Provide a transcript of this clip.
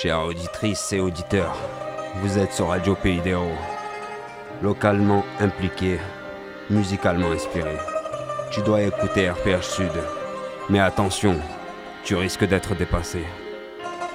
Chères auditrices et auditeurs, vous êtes sur Radio Pays des Héros. Localement impliqué, musicalement inspiré. Tu dois écouter RPH Sud. Mais attention, tu risques d'être dépassé.